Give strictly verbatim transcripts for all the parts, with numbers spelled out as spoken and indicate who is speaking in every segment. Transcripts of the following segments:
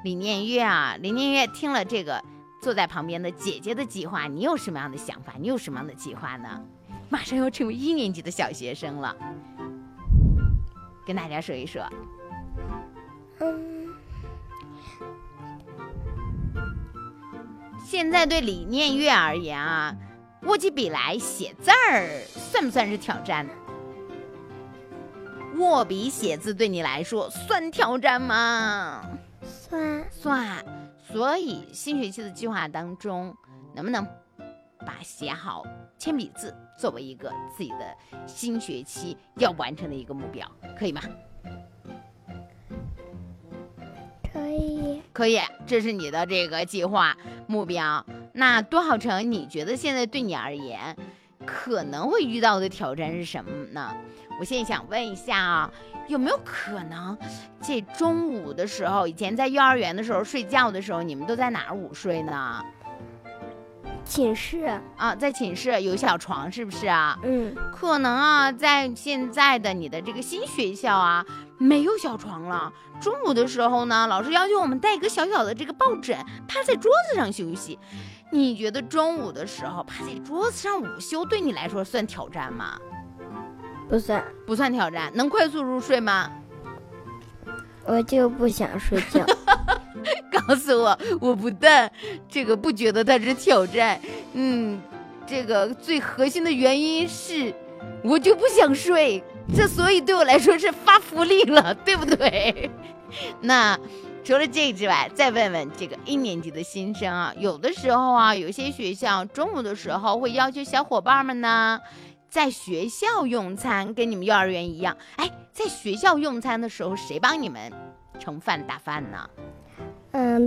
Speaker 1: 李念月啊，李念月听了这个坐在旁边的姐姐的计划，你有什么样的想法？你有什么样的计划呢？马上要成为一年级的小学生了，跟大家说一说。
Speaker 2: 嗯，
Speaker 1: 现在对李念月而言啊，握起笔来写字儿算不算是挑战？握笔写字对你来说算挑战吗？
Speaker 2: 算
Speaker 1: 算。所以新学期的计划当中，能不能把写好铅笔字作为一个自己的新学期要完成的一个目标，可以吗？
Speaker 2: 可以。
Speaker 1: 可以，这是你的这个计划目标。那多浩成，你觉得现在对你而言可能会遇到的挑战是什么呢？我现在想问一下啊，有没有可能这中午的时候，以前在幼儿园的时候睡觉的时候，你们都在哪儿午睡呢？
Speaker 2: 寝室
Speaker 1: 啊，在寝室有小床是不是啊？
Speaker 2: 嗯，
Speaker 1: 可能啊，在现在的你的这个新学校啊，没有小床了。中午的时候呢，老师要求我们带一个小小的这个抱枕，趴在桌子上休息。你觉得中午的时候趴在桌子上午休，对你来说算挑战吗？
Speaker 2: 不算。
Speaker 1: 不算挑战。能快速入睡吗？
Speaker 2: 我就不想睡觉。
Speaker 1: 告诉我，我不但这个不觉得它是挑战，嗯，这个最核心的原因是我就不想睡，这所以对我来说是发福利了，对不对？那除了这个之外，再问问这个一年级的新生啊，有的时候啊，有些学校中午的时候会要求小伙伴们呢在学校用餐，跟你们幼儿园一样。哎，在学校用餐的时候，谁帮你们盛饭打饭呢？
Speaker 2: 嗯，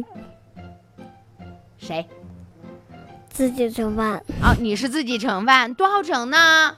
Speaker 1: 谁？
Speaker 2: 自己盛饭。
Speaker 1: 哦，你是自己盛饭。多浩成呢？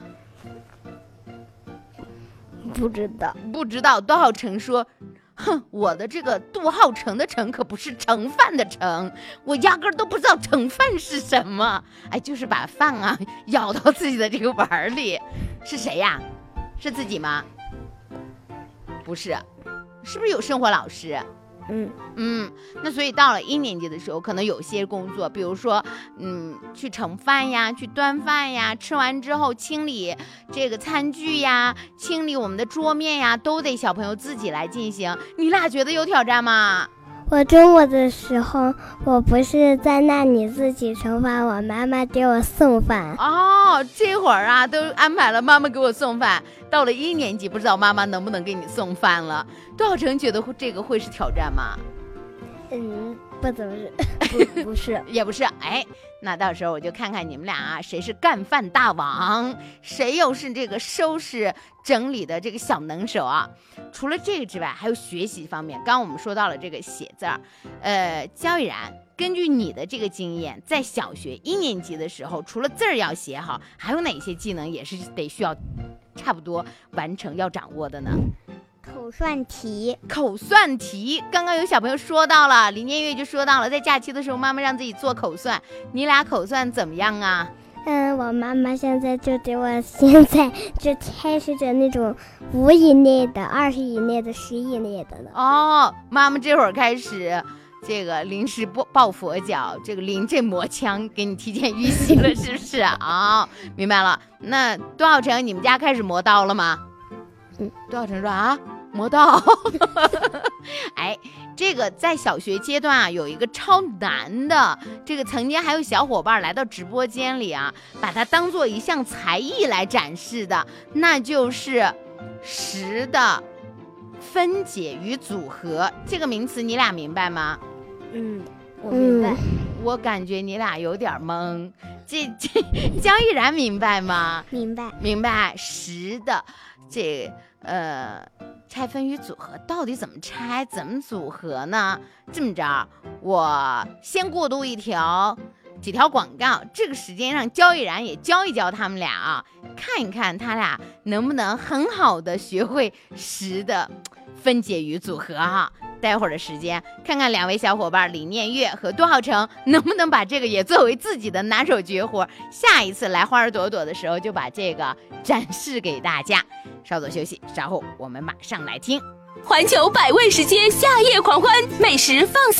Speaker 2: 不知道。
Speaker 1: 不知道。多浩成说，哼，我的这个杜浩成的成可不是盛饭的盛，我压根儿都不知道盛饭是什么。哎，就是把饭啊舀到自己的这个碗里。是谁呀？是自己吗？不是。是不是有生活老师？
Speaker 2: 嗯
Speaker 1: 嗯，那所以到了一年级的时候，可能有些工作，比如说，嗯，去盛饭呀，去端饭呀，吃完之后清理这个餐具呀，清理我们的桌面呀，都得小朋友自己来进行。你俩觉得有挑战吗？
Speaker 2: 我中午的时候，我不是在那里自己盛饭，我妈妈给我送饭。
Speaker 1: 哦，这会儿啊，都安排了妈妈给我送饭。到了一年级，不知道妈妈能不能给你送饭了。多少成觉得这个会是挑战吗？
Speaker 2: 嗯，不怎么是，不不是，
Speaker 1: 也不是。哎，那到时候我就看看你们俩啊，谁是干饭大王，谁又是这个收拾整理的这个小能手啊。除了这个之外，还有学习方面。刚刚我们说到了这个写字儿，呃，焦以然，根据你的这个经验，在小学一年级的时候，除了字儿要写好，还有哪些技能也是得需要差不多完成要掌握的呢？
Speaker 2: 口算题。
Speaker 1: 口算题，刚刚有小朋友说到了，李念月就说到了，在假期的时候妈妈让自己做口算，你俩口算怎么样啊？
Speaker 2: 嗯，我妈妈现在就给我现在就开始着那种五以内的、二十以内的、十以内的了。
Speaker 1: 哦，妈妈这会儿开始这个临时抱佛脚，这个临阵磨枪，给你提前预习了，是不是啊？哦，明白了。那多少成，你们家开始磨刀了吗？
Speaker 2: 嗯，
Speaker 1: 多少成说啊，磨刀。哎，这个在小学阶段啊，有一个超难的，这个曾经还有小伙伴来到直播间里啊，把它当做一项才艺来展示的，那就是十的分解与组合。这个名词你俩明白吗？
Speaker 2: 嗯，我明白。
Speaker 1: 嗯，我感觉你俩有点懵。这这江一然明白吗？
Speaker 2: 明白，
Speaker 1: 明白。十的这呃拆分与组合到底怎么拆，怎么组合呢？这么着，我先过渡一条几条广告，这个时间让焦一然也教一教他们俩啊，看一看他俩能不能很好的学会十的分解与组合哈。待会儿的时间，看看两位小伙伴李念月和多浩成能不能把这个也作为自己的拿手绝活，下一次来花儿朵朵的时候就把这个展示给大家。稍作休息，稍后我们马上来听
Speaker 3: 环球百味时间夏夜狂欢，美食放肆